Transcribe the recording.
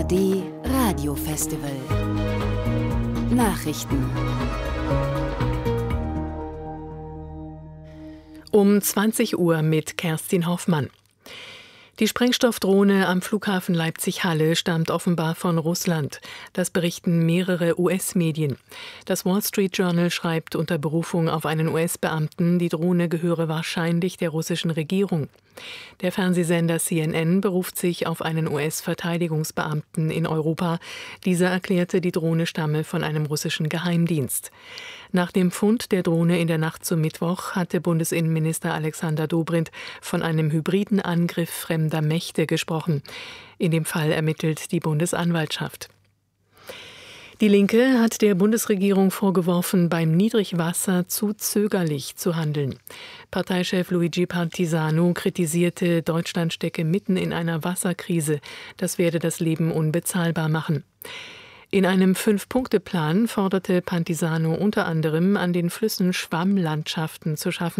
ARD Radiofestival. Nachrichten. Um 20 Uhr mit Kerstin Hoffmann. Die Sprengstoffdrohne am Flughafen Leipzig-Halle stammt offenbar von Russland. Das berichten mehrere US-Medien. Das Wall Street Journal schreibt unter Berufung auf einen US-Beamten, die Drohne gehöre wahrscheinlich der russischen Regierung. Der Fernsehsender CNN beruft sich auf einen US-Verteidigungsbeamten in Europa. Dieser erklärte, die Drohne stamme von einem russischen Geheimdienst. Nach dem Fund der Drohne in der Nacht zum Mittwoch hatte Bundesinnenminister Alexander Dobrindt von einem hybriden Angriff fremder Mächte gesprochen. In dem Fall ermittelt die Bundesanwaltschaft. Die Linke hat der Bundesregierung vorgeworfen, beim Niedrigwasser zu zögerlich zu handeln. Parteichef Luigi Partisano kritisierte, Deutschland stecke mitten in einer Wasserkrise. Das werde das Leben unbezahlbar machen. In einem 5-Punkte-Plan forderte Partisano unter anderem, an den Flüssen Schwammlandschaften zu schaffen.